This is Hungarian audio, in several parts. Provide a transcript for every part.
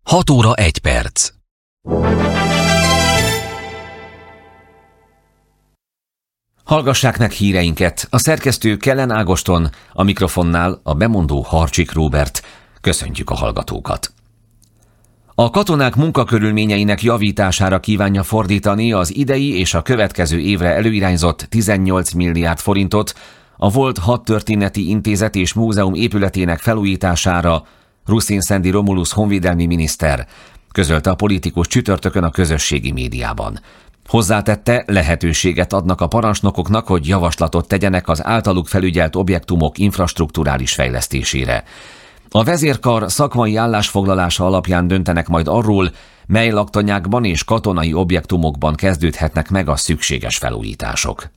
6 óra 1 perc. Hallgassák meg híreinket. A szerkesztő Kellen Ágoston, a mikrofonnál a bemondó Harcsik Róbert. Köszöntjük a hallgatókat. A katonák munkakörülményeinek javítására kívánja fordítani az idei és a következő évre előirányzott 18 milliárd forintot a volt Hadtörténeti Intézet és Múzeum épületének felújítására Ruszin Szendi Romulus honvédelmi miniszter, közölte a politikus csütörtökön a közösségi médiában. Hozzátette, lehetőséget adnak a parancsnokoknak, hogy javaslatot tegyenek az általuk felügyelt objektumok infrastrukturális fejlesztésére. A vezérkar szakmai állásfoglalása alapján döntenek majd arról, mely laktanyákban és katonai objektumokban kezdődhetnek meg a szükséges felújítások.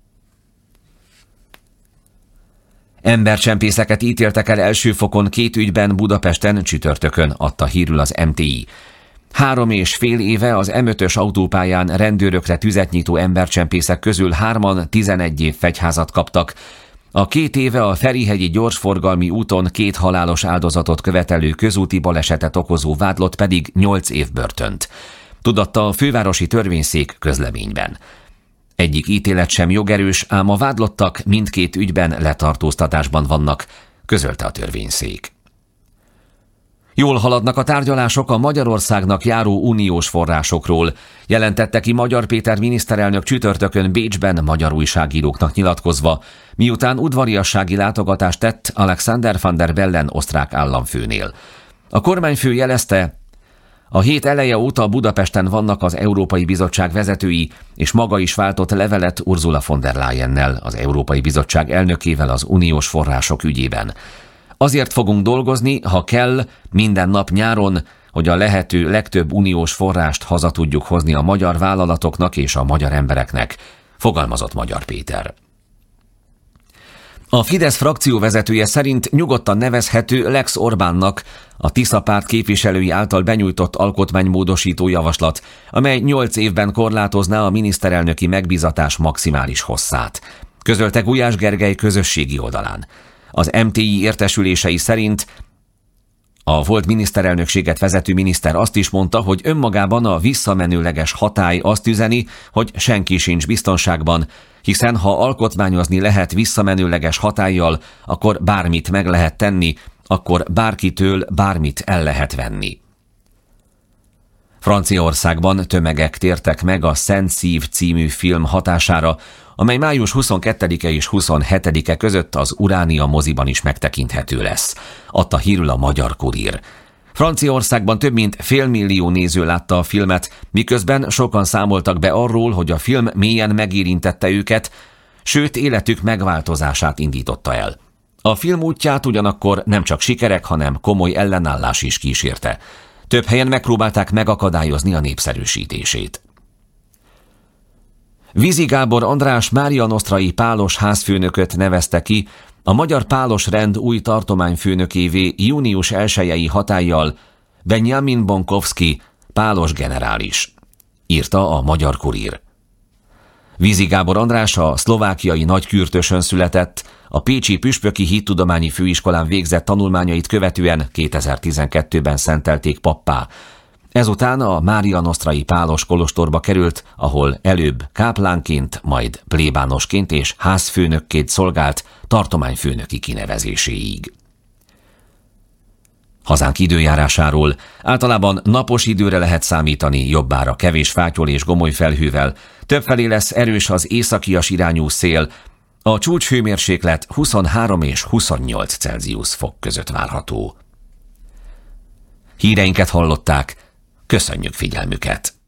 Embercsempészeket ítéltek el első fokon 2 ügyben Budapesten csütörtökön, adta hírül az MTI. 3,5 éve az M5-ös autópályán rendőrökre tüzet nyitó embercsempészek közül 3-an 11 év fegyházat kaptak. A 2 éve a Ferihegyi gyorsforgalmi úton 2 halálos áldozatot követelő közúti balesetet okozó vádlott pedig 8 év börtönt. Tudatta a fővárosi törvényszék közleményben. Egyik ítélet sem jogerős, ám a vádlottak mindkét ügyben letartóztatásban vannak, közölte a törvényszék. Jól haladnak a tárgyalások a Magyarországnak járó uniós forrásokról, jelentette ki Magyar Péter miniszterelnök csütörtökön Bécsben magyar újságíróknak nyilatkozva, miután udvariassági látogatást tett Alexander van der Bellen osztrák államfőnél. A kormányfő jelezte, a hét eleje óta Budapesten vannak az Európai Bizottság vezetői, és maga is váltott levelet Ursula von der Leyennel, az Európai Bizottság elnökével az uniós források ügyében. Azért fogunk dolgozni, ha kell, minden nap nyáron, hogy a lehető legtöbb uniós forrást haza tudjuk hozni a magyar vállalatoknak és a magyar embereknek, fogalmazott Magyar Péter. A Fidesz frakcióvezetője szerint nyugodtan nevezhető Lex Orbánnak a Tisza párt képviselői által benyújtott alkotmánymódosító javaslat, amely 8 évben korlátozná a miniszterelnöki megbízatás maximális hosszát, közölte Gulyás Gergely közösségi oldalán. Az MTI értesülései szerint a volt miniszterelnökséget vezető miniszter azt is mondta, hogy önmagában a visszamenőleges hatály azt üzeni, hogy senki sincs biztonságban, hiszen ha alkotmányozni lehet visszamenőleges hatállyal, akkor bármit meg lehet tenni, akkor bárkitől bármit el lehet venni. Franciaországban tömegek tértek meg a Szent Szív című film hatására, amely május 22-e és 27-e között az Uránia moziban is megtekinthető lesz, adta hírül a Magyar Kurír. Franciaországban több mint 500 000 néző látta a filmet, miközben sokan számoltak be arról, hogy a film mélyen megérintette őket, sőt életük megváltozását indította el. A film útját ugyanakkor nem csak sikerek, hanem komoly ellenállás is kísérte. Több helyen megpróbálták megakadályozni a népszerűsítését. Vizi Gábor András márianosztrai pálos házfőnököt nevezte ki a Magyar Pálos Rend új tartományfőnökévé június 1-i hatállyal Benjamin Bonkovszky, pálos generális, írta a Magyar Kurír. Vizi Gábor András a szlovákiai Nagykürtösön született, a pécsi Püspöki Hittudományi Főiskolán végzett tanulmányait követően 2012-ben szentelték pappá. Ezután a márianosztrai pálos kolostorba került, ahol előbb káplánként, majd plébánosként és házfőnökként szolgált tartományfőnöki kinevezéséig. Hazánk időjárásáról: általában napos időre lehet számítani, jobbára kevés fátyol és gomoly felhővel, többfelé lesz erős az északias irányú szél, a csúcshőmérséklet 23 és 28 Celsius fok között várható. Híreinket hallották, köszönjük figyelmüket!